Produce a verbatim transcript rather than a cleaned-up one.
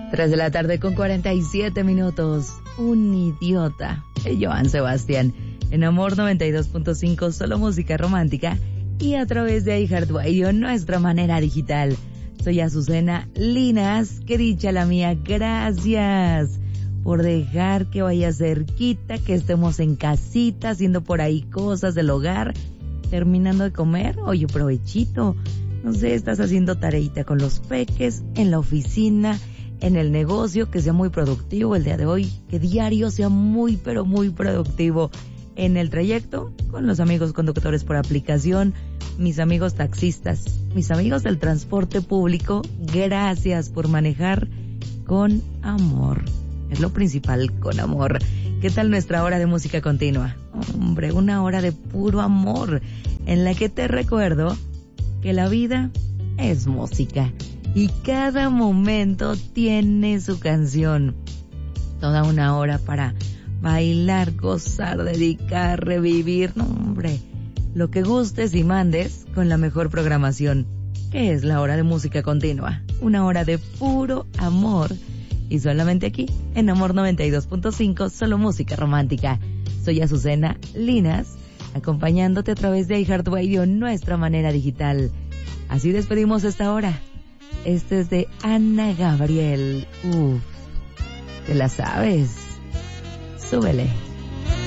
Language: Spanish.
Tres de la tarde con cuarenta y siete minutos. Un idiota. El Joan Sebastián. En Amor noventa y dos punto cinco, solo música romántica. Y a través de iHeartRadio, nuestra manera digital. Soy Azucena Linas. Qué dicha la mía. Gracias por dejar que vaya cerquita, que estemos en casita, haciendo por ahí cosas del hogar, terminando de comer. Oye, provechito. No sé, estás haciendo tareita con los peques, en la oficina, en el negocio, que sea muy productivo el día de hoy, que diario sea muy, pero muy productivo. En el trayecto, con los amigos conductores por aplicación, mis amigos taxistas, mis amigos del transporte público, gracias por manejar con amor. Es lo principal, con amor. ¿Qué tal nuestra hora de música continua? Hombre, una hora de puro amor, en la que te recuerdo que la vida es música y cada momento tiene su canción. Toda una hora para bailar, gozar, dedicar, revivir, no, hombre, lo que gustes y mandes con la mejor programación. ¿Qué es la hora de música continua? Una hora de puro amor y solamente aquí en Amor noventa y dos punto cinco, solo música romántica. Soy Azucena Linas, acompañándote a través de iHeartRadio, nuestra manera digital. Así despedimos esta hora. Este es de Ana Gabriel. Uf, ¿te la sabes? Súbele.